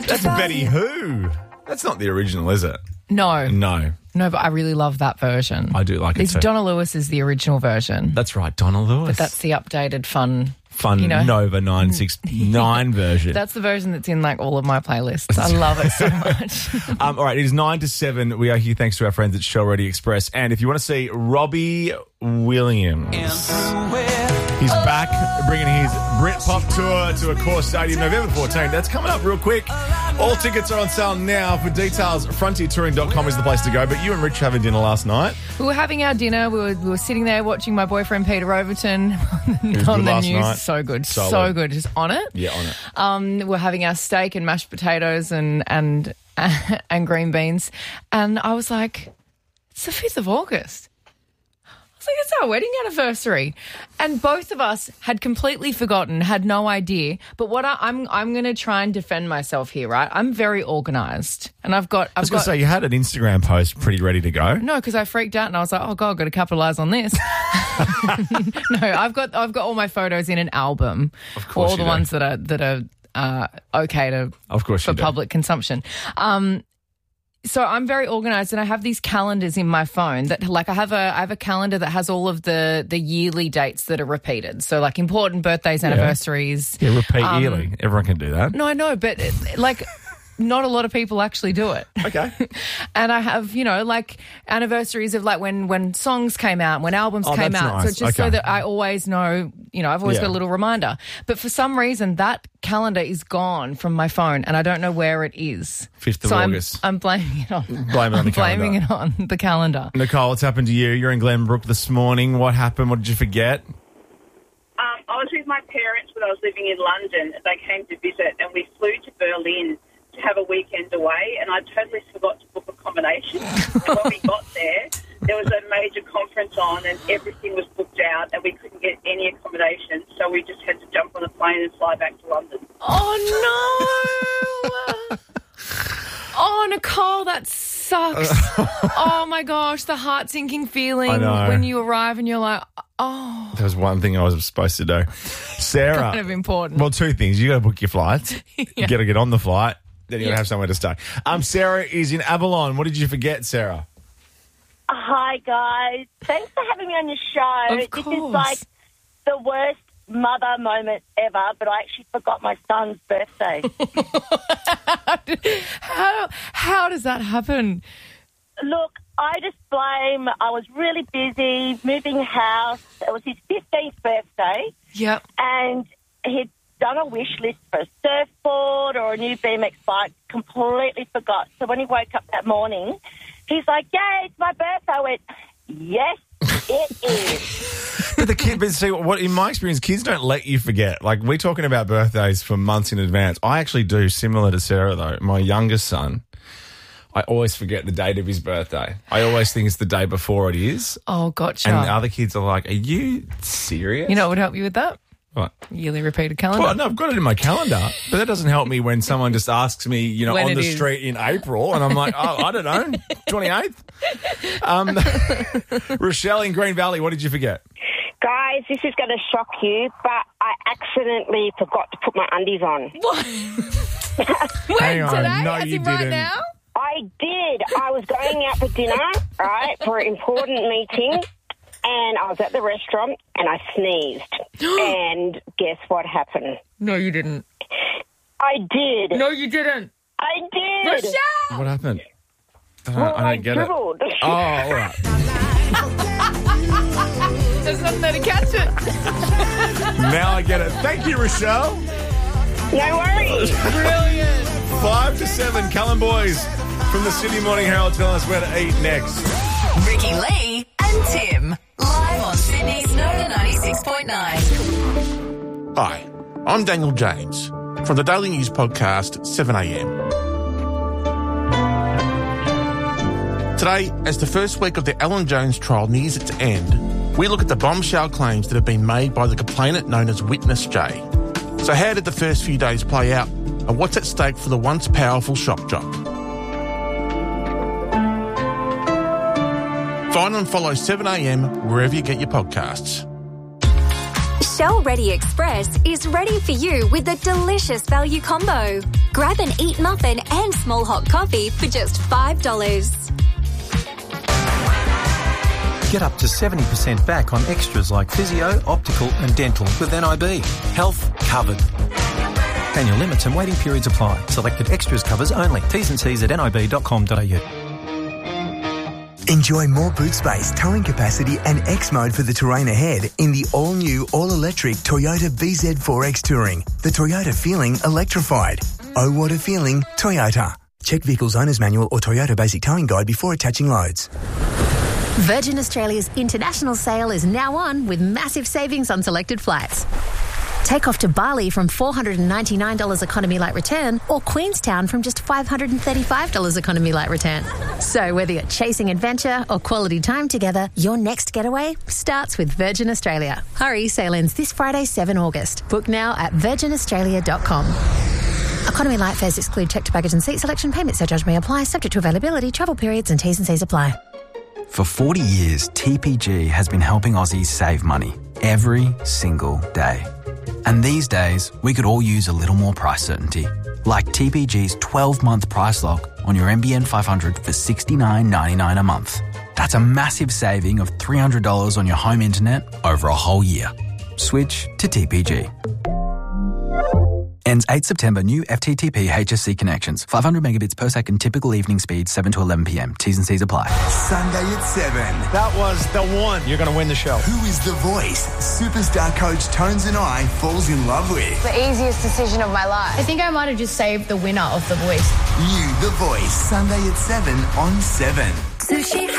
That's Betty Who. That's not the original, is it? No. No. No, but I really love that version. I do like it too. Donna Lewis is the original version. That's right, Donna Lewis. But that's the updated fun, Nova 969 version. That's the version that's in like all of my playlists. I love it so much. All right, it is 9 to 7. We are here thanks to our friends at Show Ready Express. And if you want to see Robbie Williams, he's back bringing his Britpop tour to Accor Stadium November 14th. That's coming up real quick. All tickets are on sale now. For details, frontiertouring.com is the place to go. But you and Rich having dinner last night. We were having our dinner. We were sitting there watching my boyfriend Peter Overton on the news. Night. So good. So good. Just on it. Yeah, on it. We're having our steak and mashed potatoes and green beans. And I was like, it's the 5th of August. Like, it's our wedding anniversary. And both of us had completely forgotten, had no idea. But what I'm going to try and defend myself here, right? I'm very organised. And I was going to say, you had an Instagram post pretty ready to go. No, because I freaked out and I was like, oh, God, I've got to capitalise on this. No, I've got all my photos in an album. Of course all the ones that are okay to for public consumption. So I'm very organised and I have these calendars in my phone that I have a calendar that has all of the yearly dates that are repeated. So like important birthdays, anniversaries. Yeah, repeat yearly. Everyone can do that. No, I know, but not a lot of people actually do it. Okay. And I have, like anniversaries of like when songs came out, when albums came out. Nice. So just so that I always know, I've always got a little reminder. But for some reason, that calendar is gone from my phone and I don't know where it is. 5th of August. I'm blaming it on. Blame it on the calendar. Blaming it on the calendar. Nicole, what's happened to you? You're in Glenbrook this morning. What happened? What did you forget? I was with my parents when I was living in London. They came to visit and we flew to Berlin to have a weekend away, and I totally forgot to book accommodation. And when we got there was a major conference on and everything was booked out and we couldn't get any accommodation, so we just had to jump on a plane and fly back to London. Oh, no! Oh, Nicole, that sucks. Oh, my gosh, the heart-sinking feeling when you arrive and you're like, oh. There was one thing I was supposed to do. Sarah. Kind of important. Well, two things. You got to book your flights. You got to get on the flight. Then you got to have somewhere to stay. Sarah is in Avalon. What did you forget, Sarah? Hi, guys. Thanks for having me on your show. Of course. This is like the worst mother moment ever, but I actually forgot my son's birthday. How does that happen? Look, I just blame, I was really busy moving house. It was his 15th birthday. Yep. And he'd done a wish list for a surfboard or a new BMX bike, completely forgot. So when he woke up that morning, he's like, yay, it's my birthday. I went, yes, it is. But see, what in my experience, kids don't let you forget. Like, we're talking about birthdays for months in advance. I actually do, similar to Sarah, though. My youngest son, I always forget the date of his birthday. I always think it's the day before it is. Oh, gotcha. And the other kids are like, are you serious? You know what would help you with that? What? Yearly repeated calendar. Well, no, I've got it in my calendar, but that doesn't help me when someone just asks me, when on the is. Street in April, and I'm like, oh, I don't know, 28th. Rochelle in Green Valley, what did you forget? Guys, this is going to shock you, but I accidentally forgot to put my undies on. What? Hang on. Today? No, As you in right didn't. now? I did. I was going out for dinner, right, for an important meeting, and I was at the restaurant and I sneezed. And guess what happened? No, you didn't. I did. No, you didn't. I did. Rochelle! What happened? Well, I don't get it. dribbled. Oh, all right. There's nothing there to catch it. Now I get it. Thank you, Rochelle. No worries. Brilliant. 5 to 7, Cullen Boys from the Sydney Morning Herald telling us where to eat next. Ricky Lee and Tim, live on Sydney's Nova 96.9. Hi, I'm Daniel James from the Daily News podcast 7am. Today, as the first week of the Alan Jones trial nears its end, we look at the bombshell claims that have been made by the complainant known as Witness J. So how did the first few days play out, and what's at stake for the once powerful shock jock? Find and follow 7am wherever you get your podcasts. Shell Ready Express is ready for you with a delicious value combo. Grab an Eat muffin and small hot coffee for just $5. Get up to 70% back on extras like physio, optical and dental with NIB. Health covered. Annual limits and waiting periods apply. Selected extras covers only. T's and C's at nib.com.au. Enjoy more boot space, towing capacity and X mode for the terrain ahead in the all-new, all-electric Toyota BZ4X Touring. The Toyota feeling electrified. Oh, what a feeling, Toyota. Check vehicle's owner's manual or Toyota basic towing guide before attaching loads. Virgin Australia's international sale is now on with massive savings on selected flights. Take off to Bali from $499 economy light return or Queenstown from just $535 economy light return. So whether you're chasing adventure or quality time together, your next getaway starts with Virgin Australia. Hurry, sale ends this Friday, 7 August. Book now at virginaustralia.com. Economy light fares exclude checked baggage and seat selection. Payment surcharge may apply, subject to availability, travel periods and T's and C's apply. For 40 years, TPG has been helping Aussies save money every single day. And these days, we could all use a little more price certainty. Like TPG's 12-month price lock on your NBN 500 for $69.99 a month. That's a massive saving of $300 on your home internet over a whole year. Switch to TPG. Ends 8 September. New FTTP HSC connections. 500 megabits per second. Typical evening speed 7 to 11 p.m. T's and C's apply. Sunday at 7. That was the one. You're going to win the show. Who is the voice superstar coach Tones and I falls in love with? The easiest decision of my life. I think I might have just saved the winner of The Voice. You, the voice. Sunday at 7 on 7. Sushi